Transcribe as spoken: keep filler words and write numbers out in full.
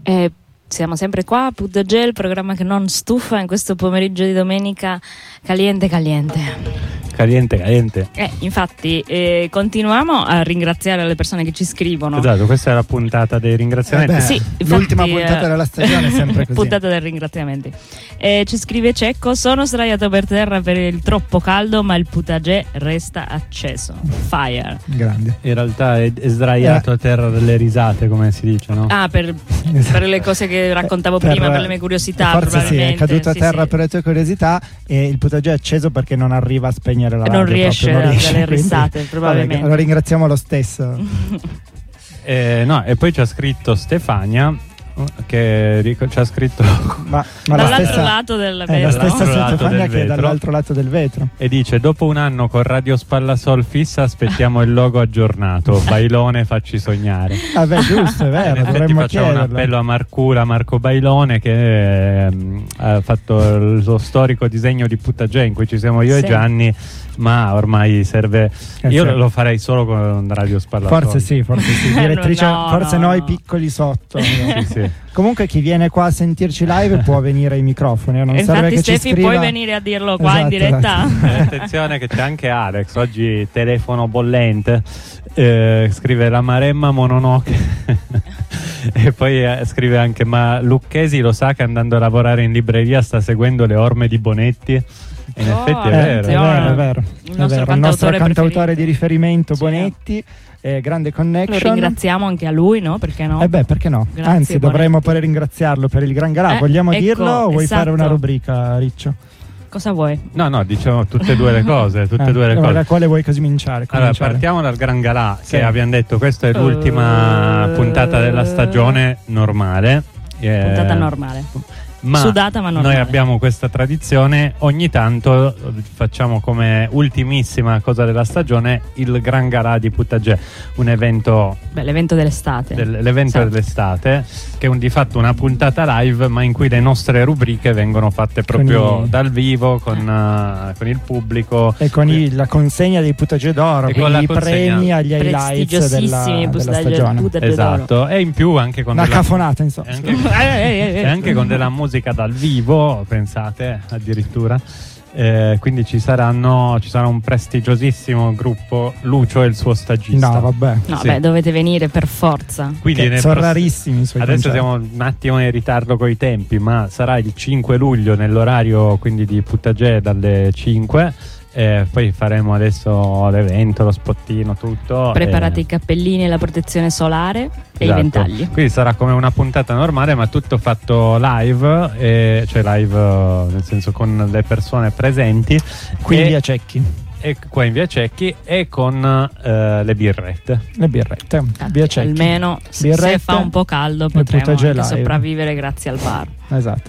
E siamo sempre qua, Putagè, il programma che non stufa in questo pomeriggio di domenica caliente caliente. Caliente, caliente. Eh, infatti, eh, continuiamo a ringraziare le persone che ci scrivono. Esatto, questa è la puntata dei ringraziamenti. Eh beh, sì, l'ultima infatti, puntata eh, della stagione è sempre così. Puntata dei ringraziamenti. Eh, ci scrive Cecco: sono sdraiato per terra per il troppo caldo, ma il Putagè resta acceso. Fire. Grande. In realtà è, è sdraiato Eh. a terra delle risate, come si dice, no? Ah, per, per le cose che raccontavo Per- prima, per le mie curiosità. Forse sì, è probabilmente. caduto a Sì, terra sì. per le tue curiosità e il Putagè è acceso perché non arriva a spegnere la radio. Non riesce proprio, non a riesce, delle quindi- risate, Vabbè, probabilmente. lo ringraziamo lo stesso. Eh, no, e poi ci ha scritto Stefania, che ric- ci ha scritto Ma, ma la Dall'altro stessa, lato del è vetro. la stessa Dall'altro lato Stefania del che è vetro. dall'altro lato del vetro. e dice: dopo un anno con Radio Spallasol fissa aspettiamo il logo aggiornato. Bailone, facci sognare. Vabbè, giusto, è In vero, effetti dovremmo facciamo un chiederlo. appello a Marcura, Marco Bailone, che ehm, ha fatto lo storico disegno di Putagè in cui ci siamo io Sì. e Gianni, ma ormai serve. Eh, Io sì. lo farei solo con Radio Spallasol. Forse sì, forse sì. Direttrice, No, forse no, noi no. piccoli sotto. Sì, sì. Comunque chi viene qua a sentirci live può venire ai microfoni, non E serve infatti, che ci Stefi, scriva. puoi venire a dirlo qua in Esatto, diretta? esatto. Eh, attenzione che c'è anche Alex, oggi telefono bollente, eh, scrive la Maremma Mononoke e poi eh, scrive anche: ma Lucchesi lo sa che andando a lavorare in libreria sta seguendo le orme di Bonetti? E in Oh, effetti è Eh, vero. è vero, è vero. Il È nostro vero. Il nostro cantautore cantautore preferito. di riferimento, Sì. Bonetti, eh, grande Lo connection. ringraziamo anche a lui, no? Perché no? Eh beh, perché no? Grazie, Anzi, dovremmo Bonetti. pure ringraziarlo per il gran galà. Eh, Vogliamo ecco, dirlo o vuoi esatto. fare una rubrica, Riccio? Cosa vuoi? No, no, diciamo tutte e due le cose, tutte e Eh, due le allora, cose. da quale vuoi cominciare? Allora, cominciare? partiamo dal Gran Galà, Sì. che abbiamo detto questa è l'ultima Eh, puntata della stagione normale. Eh, Puntata normale. Ma Sudata ma normale. noi abbiamo questa tradizione, ogni tanto facciamo come ultimissima cosa della stagione il Gran Galà di Putagè, un evento, Beh, l'evento dell'estate. del- l'evento Esatto. dell'estate, che è un, di fatto una puntata live, ma in cui le nostre rubriche vengono fatte proprio Con i- dal vivo, con, eh, con il pubblico. E con i- la consegna dei Putagè d'oro, E con quindi la i consegna. premi agli highlights della, Prestigiosissimi della Putagè- stagione. Putagè d'oro. Esatto, e in più anche con Una della- cafonata, insomma. e anche, Eh, eh, eh, e anche con della musica dal vivo, pensate, addirittura. Eh, quindi ci saranno ci sarà un prestigiosissimo gruppo, Lucio e il suo stagista. No, vabbè. No, Sì. beh, dovete venire per forza. Quindi Che nel sono pross- rarissimi i suoi Adesso concerti. siamo un attimo in ritardo coi tempi, ma sarà il cinque luglio nell'orario quindi di Putagè dalle cinque. Eh, poi faremo adesso l'evento, lo spottino, tutto. Preparate eh, i cappellini e la protezione solare e i esatto. ventagli. Quindi sarà come una puntata normale, ma tutto fatto live, eh, cioè live eh, nel senso con le persone presenti. Qui e, in via Cecchi, e qua in via Cecchi e con eh, le birrette. le birrette. Via Cecchi. Almeno se, se Birrette fa un po' caldo e potremo Putagè anche live. sopravvivere grazie al bar. Esatto.